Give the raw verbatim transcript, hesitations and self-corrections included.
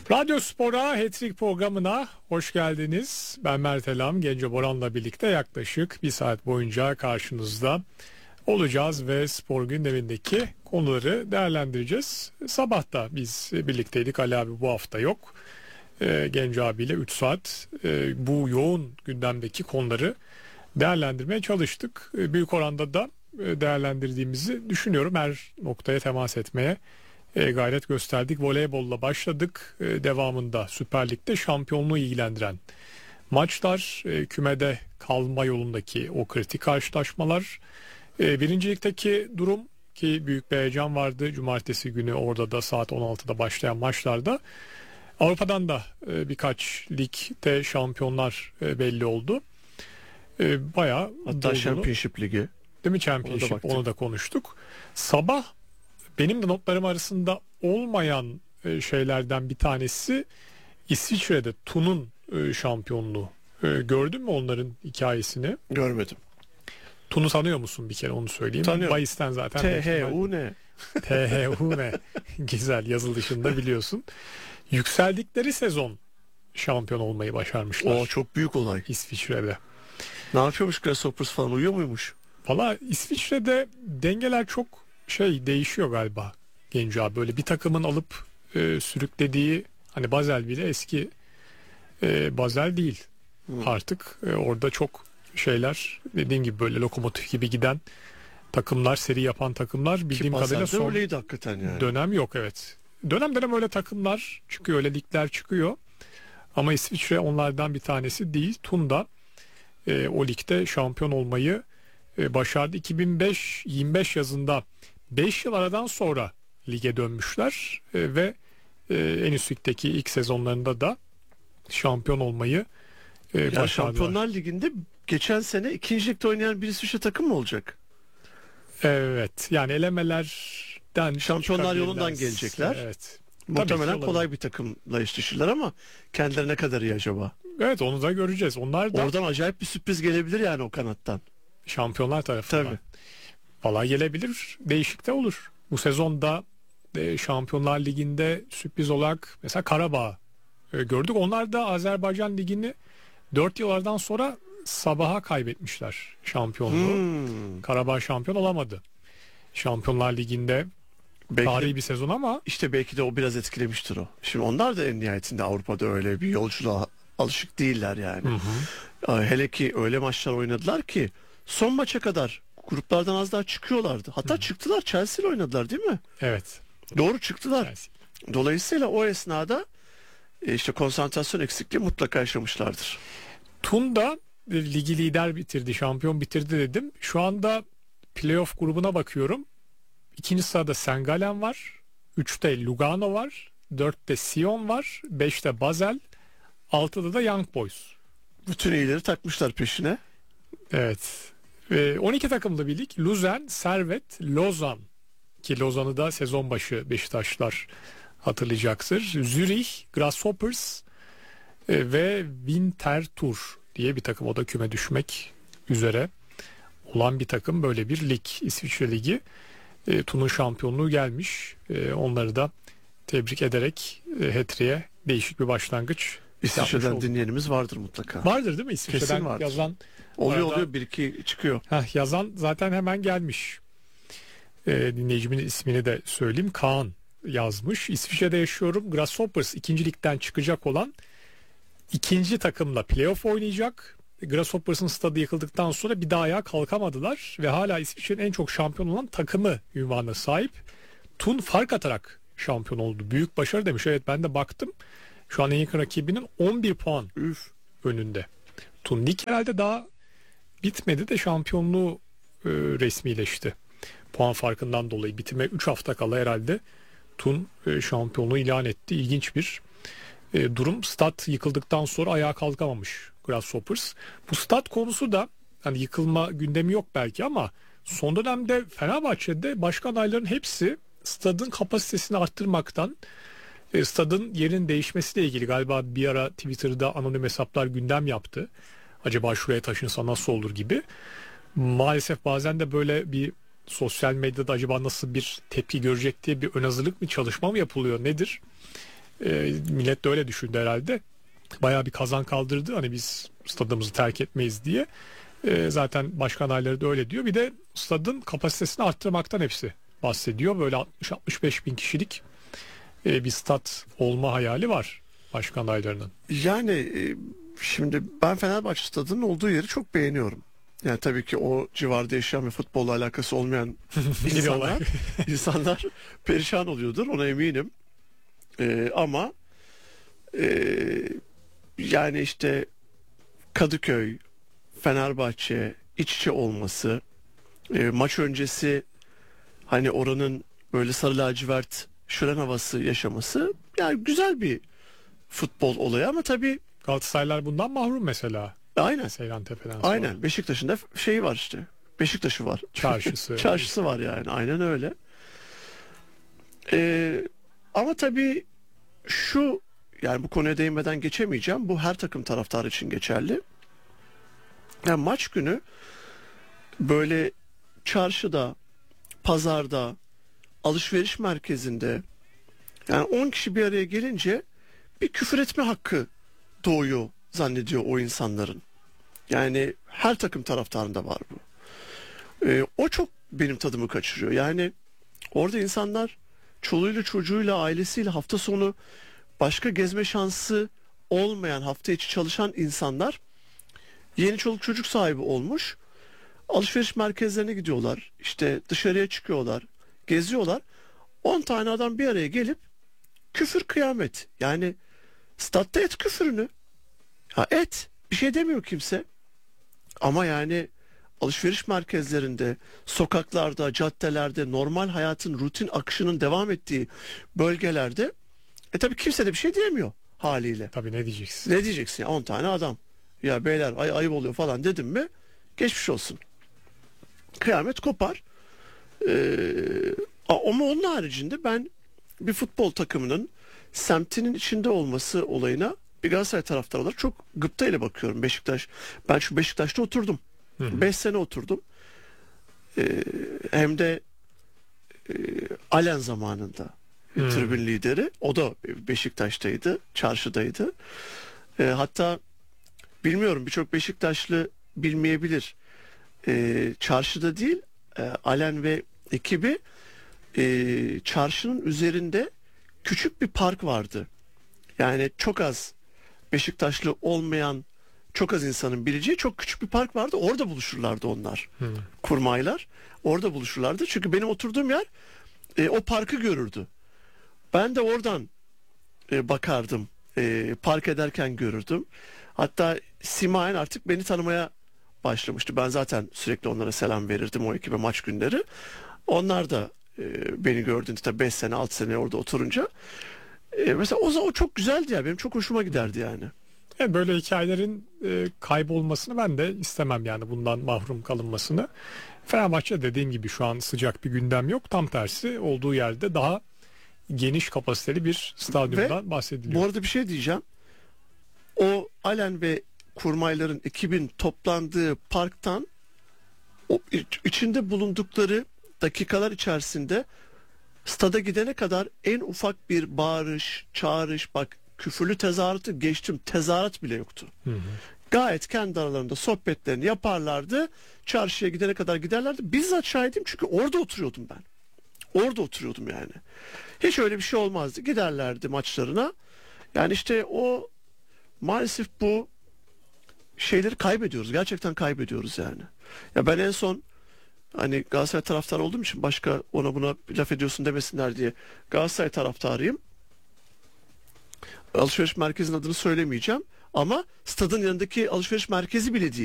Radyo Spor'a Hat-Trick programına hoş geldiniz. Ben Mert Elam, Gence Boran'la birlikte yaklaşık bir saat boyunca karşınızda olacağız ve spor gündemindeki konuları değerlendireceğiz. Sabah da biz birlikteydik, Ali abi bu hafta yok. E, Gence abiyle üç saat e, bu yoğun gündemdeki konuları değerlendirmeye çalıştık. E, büyük oranda da e, değerlendirdiğimizi düşünüyorum. Her noktaya temas etmeye E, gayret gösterdik. Voleybolla başladık. E, devamında Süper Lig'de şampiyonluğu ilgilendiren maçlar, e, kümede kalma yolundaki o kritik karşılaşmalar. E, birincilik'teki durum ki büyük bir heyecan vardı. Cumartesi günü orada da saat on altıda başlayan maçlarda. Avrupa'dan da e, birkaç ligde şampiyonlar e, belli oldu. E, bayağı hatta Championship Ligi. Değil mi? Championship, onu da, onu da konuştuk. Sabah benim de notlarım arasında olmayan şeylerden bir tanesi İsviçre'de Thun'un şampiyonluğu. Gördün mü onların hikayesini? Görmedim. Thun'u tanıyor musun, bir kere onu söyleyeyim. Tanıyorum. Bayis'ten zaten. T H U ne? T H U ne? Güzel, yazılışında biliyorsun. Yükseldikleri sezon şampiyon olmayı başarmışlar. O çok büyük olay. İsviçre'de. Ne yapıyormuş Grasshoppers falan, uyuyor muymuş? Valla İsviçre'de dengeler çok şey değişiyor galiba Genco abi. Böyle bir takımın alıp e, sürüklediği, hani Basel bile eski e, Basel değil. Hmm. Artık e, orada çok şeyler, dediğim gibi böyle lokomotif gibi giden takımlar, seri yapan takımlar bildiğim kadarıyla son öyleydi hakikaten yani. Dönem yok, evet. Dönem dönem öyle takımlar çıkıyor, öyle ligler çıkıyor. Ama İsviçre onlardan bir tanesi değil. Thun da e, o ligde şampiyon olmayı e, başardı. iki bin beş yirmi beş yazında beş yıl aradan sonra lige dönmüşler e, ve e, en üst ligdeki ilk sezonlarında da şampiyon olmayı e, başardılar. Şampiyonlar Ligi'nde geçen sene ikinci ligde oynayan bir İsviçre takım mı olacak? Evet, yani elemelerden Şampiyonlar yolundan gelecekler. Evet. Muhtemelen kolay bir takımla eşleşirler ama kendileri ne kadar iyi acaba? Evet, onu da göreceğiz. Onlar da oradan acayip bir sürpriz gelebilir yani o kanattan. Şampiyonlar tarafından. Tabii. Valla gelebilir. Değişik de olur. Bu sezonda e, Şampiyonlar Ligi'nde sürpriz olarak mesela Karabağ e, gördük. Onlar da Azerbaycan Ligi'ni dört yıllardan sonra Sabah'a kaybetmişler şampiyonluğu. Hmm. Karabağ şampiyon olamadı. Şampiyonlar Ligi'nde belki tarihi bir sezon ama işte belki de o biraz etkilemiştir o. Şimdi onlar da en nihayetinde Avrupa'da öyle bir yolculuğa alışık değiller yani. Hı hı. Hele ki öyle maçlar oynadılar ki son maça kadar gruplardan az daha çıkıyorlardı. Hatta Hı. çıktılar. Chelsea ile oynadılar değil mi? Evet. Doğru, çıktılar. Chelsea. Dolayısıyla o esnada işte konsantrasyon eksikliği mutlaka yaşamışlardır. Thun da ligi lider bitirdi, şampiyon bitirdi dedim. Şu anda playoff grubuna bakıyorum. İkinci sırada Saint Gallen var. Üçte Lugano var. Dörtte Sion var. Beşte Basel. Altıda da Young Boys. Bütün iyileri takmışlar peşine. Evet. on iki takımlı bir lig. Luzern, Servet, Lozan, ki Lozan'ı da sezon başı Beşiktaşlar hatırlayacaktır. Zürich, Grasshoppers ve Winterthur diye bir takım. O da küme düşmek üzere olan bir takım. Böyle bir lig. İsviçre Ligi. E, Thun'un şampiyonluğu gelmiş. E, onları da tebrik ederek e, Hat-Trick'e değişik bir başlangıç. İsviçre'den dinleyenimiz vardır mutlaka. Vardır değil mi? İsviçre'den vardır. yazan oluyor arada, oluyor bir iki çıkıyor. Heh, yazan zaten hemen gelmiş. E, dinleyicimin ismini de söyleyeyim. Kaan yazmış. İsviçre'de yaşıyorum. Grasshoppers ikinci ligden çıkacak olan ikinci takımla playoff oynayacak. Grasshoppers'ın stadı yıkıldıktan sonra bir daha ayağa kalkamadılar ve hala İsviçre'nin en çok şampiyon olan takımı ünvanına sahip. Thun fark atarak şampiyon oldu. Büyük başarı demiş. Evet, ben de baktım. Şu an en yakın rakibinin on bir puan Üf. önünde. Thun lig herhalde daha bitmedi de şampiyonluğu e, resmileşti. Puan farkından dolayı bitime üç hafta kala herhalde Thun e, şampiyonluğu ilan etti. İlginç bir e, durum. Stat yıkıldıktan sonra ayağa kalkamamış Grasshoppers. Bu stat konusu da hani yıkılma gündemi yok belki ama son dönemde Fenerbahçe'de başkan adayların hepsi stadın kapasitesini arttırmaktan, e, stadın yerinin değişmesiyle ilgili galiba bir ara Twitter'da anonim hesaplar gündem yaptı. Acaba şuraya taşınsa nasıl olur gibi. Maalesef bazen de böyle bir sosyal medyada acaba nasıl bir tepki görecek diye bir ön hazırlık, bir çalışma mı yapılıyor, nedir? E, millet de öyle düşündü herhalde. Bayağı bir kazan kaldırdı hani biz stadımızı terk etmeyiz diye. E, zaten başkan adayları da öyle diyor. Bir de stadın kapasitesini arttırmaktan hepsi bahsediyor. Böyle altmış altmış beş bin kişilik e, bir stat olma hayali var başkan adaylarının. Yani e, şimdi ben Fenerbahçe stadının olduğu yeri çok beğeniyorum. Yani tabii ki o civarda yaşayan ve futbolla alakası olmayan insanlar, insanlar perişan oluyordur, ona eminim. E, ama e, yani işte Kadıköy, Fenerbahçe iç içe olması, e, maç öncesi hani oranın böyle sarı lacivert şölen havası yaşaması, yani güzel bir futbol olayı ama tabii Galatasaraylar bundan mahrum mesela. aynen. Seyran Tepe'den sonra. Aynen. Beşiktaş'ın da şeyi var işte. Beşiktaş'ı var. Çarşısı. Çarşısı var yani. Aynen öyle. Ee, ama tabii şu, yani bu konuya değinmeden geçemeyeceğim. Bu her takım taraftarı için geçerli. Yani maç günü böyle çarşıda, pazarda, alışveriş merkezinde yani on kişi bir araya gelince bir küfür etme hakkı doğuyor zannediyor o insanların. Yani her takım taraftarında var bu. Ee, o çok benim tadımı kaçırıyor. Yani orada insanlar çoluğuyla çocuğuyla ailesiyle hafta sonu başka gezme şansı olmayan, hafta içi çalışan insanlar yeni çoluk çocuk sahibi olmuş. Alışveriş merkezlerine gidiyorlar. İşte dışarıya çıkıyorlar. Geziyorlar. on tane adam bir araya gelip küfür kıyamet. Yani statta et küfürünü. Ha et. Bir şey demiyor kimse. Ama yani alışveriş merkezlerinde, sokaklarda, caddelerde, normal hayatın rutin akışının devam ettiği bölgelerde e tabii kimse de bir şey diyemiyor haliyle. Tabii ne diyeceksin? Ne diyeceksin ya, on tane adam. Ya beyler ay ayıp oluyor falan dedim mi geçmiş olsun. Kıyamet kopar. Ee, ama onun haricinde ben bir futbol takımının semtinin içinde olması olayına bir Galatasaray taraftarı olarak çok gıptayla bakıyorum. Beşiktaş. Ben şu Beşiktaş'ta oturdum. beş sene oturdum. Ee, hem de e, Alen zamanında Hmm. tribün lideri. O da Beşiktaş'taydı. Çarşıdaydı. Ee, hatta bilmiyorum, birçok Beşiktaşlı bilmeyebilir. Ee, çarşıda değil, e, Alen ve ekibi e, çarşının üzerinde küçük bir park vardı. Yani çok az Beşiktaşlı olmayan, çok az insanın bileceği çok küçük bir park vardı. Orada buluşurlardı onlar. Hmm. Kurmaylar. Orada buluşurlardı. Çünkü benim oturduğum yer e, o parkı görürdü. Ben de oradan e, bakardım. E, park ederken görürdüm. Hatta simayen artık beni tanımaya başlamıştı. Ben zaten sürekli onlara selam verirdim o ekibe maç günleri. Onlar da e, beni gördüğünde tabii beş sene altı sene orada oturunca e, mesela o, o çok güzeldi ya. Benim çok hoşuma giderdi yani. Yani böyle hikayelerin e, kaybolmasını ben de istemem, yani bundan mahrum kalınmasını. Fenerbahçe dediğim gibi şu an sıcak bir gündem yok. Tam tersi, olduğu yerde daha geniş kapasiteli bir stadyumdan ve bahsediliyor. Bu arada bir şey diyeceğim. O Alen ve kurmayların, ekibin toplandığı parktan o içinde bulundukları dakikalar içerisinde stada gidene kadar en ufak bir bağırış, çağırış, bak küfürlü tezahüratı geçtim, tezahürat bile yoktu. Hı hı. Gayet kendi aralarında sohbetlerini yaparlardı. Çarşıya gidene kadar giderlerdi. Bizzat şahidim çünkü orada oturuyordum ben. Orada oturuyordum yani. Hiç öyle bir şey olmazdı. Giderlerdi maçlarına. Yani işte o, maalesef bu şeyleri kaybediyoruz. Gerçekten kaybediyoruz yani. Ya ben en son hani Galatasaray taraftarı olduğum için başka ona buna laf ediyorsun demesinler diye Galatasaray taraftarıyım. Alışveriş merkezinin adını söylemeyeceğim ama stadın yanındaki alışveriş merkezi bile değil.